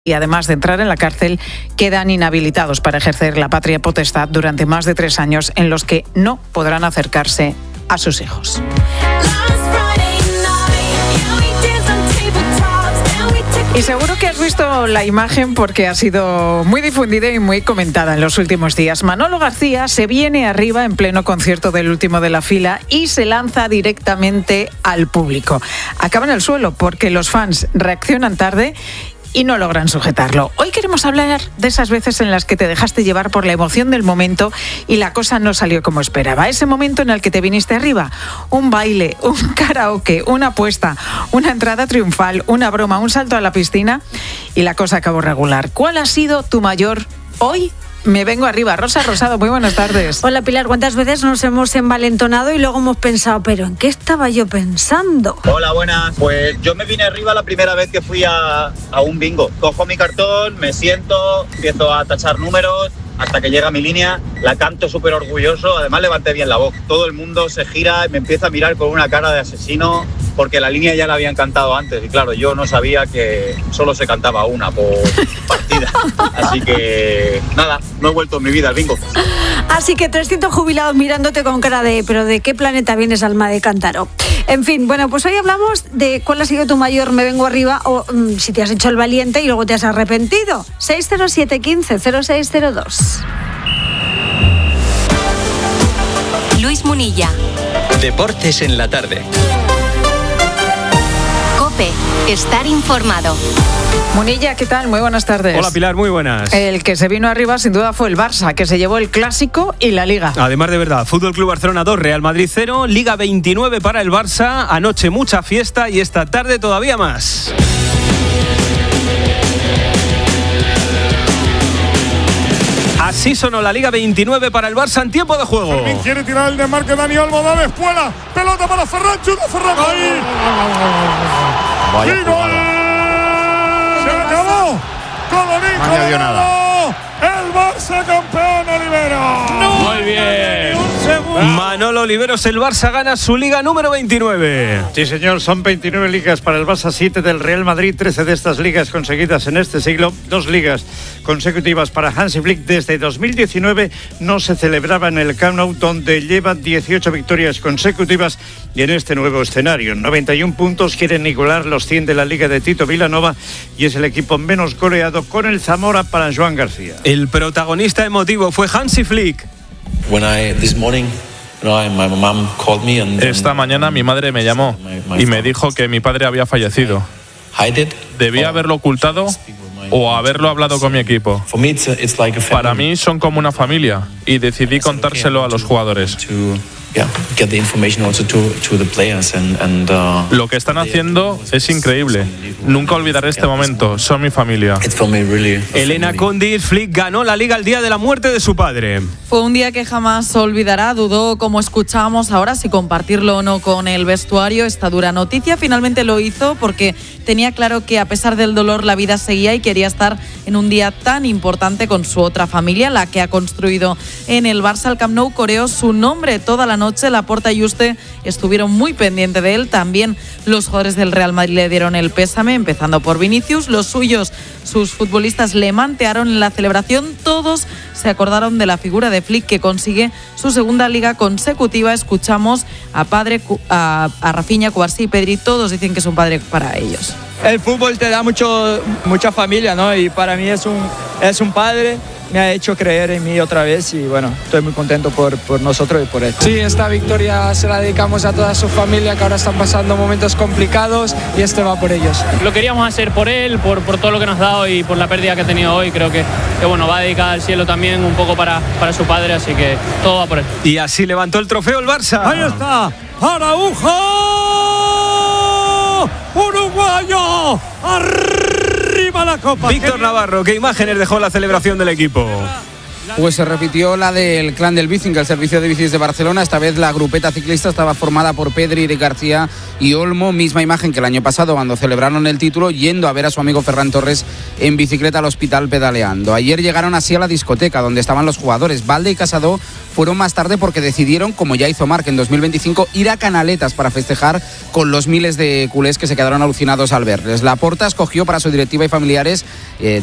y además de entrar en la cárcel, quedan inhabilitados para ejercer la patria potestad durante más de 3 años en los que no podrán acercarse a sus hijos. Y seguro que has visto la imagen porque ha sido muy difundida y muy comentada en los últimos días. Manolo García se viene arriba en pleno concierto del último de la fila y se lanza directamente al público. Acaba en el suelo porque los fans reaccionan tarde y no logran sujetarlo. Hoy queremos hablar de esas veces en las que te dejaste llevar por la emoción del momento y la cosa no salió como esperaba. Ese momento en el que te viniste arriba. Un baile, un karaoke, una apuesta, una entrada triunfal, una broma, un salto a la piscina y la cosa acabó regular. ¿Cuál ha sido tu mayor hoy? Me vengo arriba. Rosa Rosado, muy buenas tardes. Hola Pilar, ¿cuántas veces nos hemos envalentonado y luego hemos pensado, pero ¿en qué estaba yo pensando? Hola, buenas. Pues yo me vine arriba la primera vez que fui a un bingo. Cojo mi cartón, me siento, empiezo a tachar números hasta que llega mi línea, la canto súper orgulloso, además levanté bien la voz. Todo el mundo se gira y me empieza a mirar con una cara de asesino porque la línea ya la habían cantado antes y claro, yo no sabía que solo se cantaba una por partida. Así que nada, no he vuelto en mi vida al bingo. Así que 300 jubilados mirándote con cara de ¿pero de qué planeta vienes, alma de cántaro? En fin, bueno, pues hoy hablamos de cuál ha sido tu mayor me vengo arriba o si te has hecho el valiente y luego te has arrepentido. 607 15 0602. Luis Munilla. Deportes en la tarde. COPE. Estar informado. Munilla, ¿qué tal? Muy buenas tardes. Hola Pilar, muy buenas. El que se vino arriba sin duda fue el Barça, que se llevó el Clásico y la Liga. Además de verdad, Fútbol Club Barcelona 2, Real Madrid 0, Liga 29 para el Barça, anoche mucha fiesta y esta tarde todavía más. Así sonó la Liga 29 para el Barça en tiempo de juego. Fermín quiere tirar el desmarque, Dani Olmo, da espuela, pelota para Ferran, chuta Ferran, ahí. ¡Y gol! ¡Se acabó! ¡Colorico! No añadió nada. ¡El Barça campeón, Olivero! Muy bien. Manolo Oliveros, el Barça gana su Liga número 29. Sí, señor, son 29 ligas para el Barça, 7 del Real Madrid, 13 de estas ligas conseguidas en este siglo, 2 ligas consecutivas para Hansi Flick. Desde 2019 no se celebraba en el Camp Nou, donde lleva 18 victorias consecutivas y en este nuevo escenario. 91 puntos, quieren igualar los 100 de la Liga de Tito Vilanova y es el equipo menos goleado con el Zamora para Joan García. El protagonista emotivo fue Hansi Flick. Esta mañana mi madre me llamó y me dijo que mi padre había fallecido. Debía haberlo ocultado o haberlo hablado con mi equipo. Para mí son como una familia y decidí contárselo a los jugadores. Lo que están haciendo es increíble. Nunca olvidaré este momento. Son mi familia. Elena Condis, Flick ganó la Liga el día de la muerte de su padre. Fue un día que jamás olvidará. Dudó, como escuchábamos ahora, si compartirlo o no con el vestuario. Esta dura noticia finalmente lo hizo porque tenía claro que a pesar del dolor la vida seguía y quería estar en un día tan importante con su otra familia, la que ha construido en el Barça. El Camp Nou coreó su nombre toda la noche. Laporta y Juste estuvieron muy pendientes de él. También los jugadores del Real Madrid le dieron el pésame, empezando por Vinicius. Los suyos, sus futbolistas, le mantearon en la celebración. Todos se acordaron de la figura de Flick, que consigue su segunda liga consecutiva. Escuchamos a Rafinha, Cubarsí y Pedri. Todos dicen que es un padre para ellos. El fútbol te da mucha familia, ¿no? Y para mí es un padre. Me ha hecho creer en mí otra vez y bueno, estoy muy contento por nosotros y por él. Sí, esta victoria se la dedicamos a toda su familia, que ahora están pasando momentos complicados y este va por ellos. Lo queríamos hacer por él, por todo lo que nos ha dado y por la pérdida que ha tenido hoy. Creo que bueno, va a dedicar al cielo también un poco para su padre, así que todo va por él. Y así levantó el trofeo el Barça. Ahí está, Araujo, uruguayo, arriba la copa. Víctor Navarro, ¿qué imágenes dejó la celebración del equipo? Pues se repitió la del Clan del Bicing, el servicio de bicis de Barcelona. Esta vez la grupeta ciclista estaba formada por Pedri, García y Olmo. Misma imagen que el año pasado cuando celebraron el título, yendo a ver a su amigo Ferran Torres en bicicleta al hospital pedaleando. Ayer llegaron así a la discoteca donde estaban los jugadores. Valde y Casado fueron más tarde porque decidieron, como ya hizo Marc en 2025, ir a Canaletas para festejar con los miles de culés que se quedaron alucinados al verles. Laporta escogió para su directiva y familiares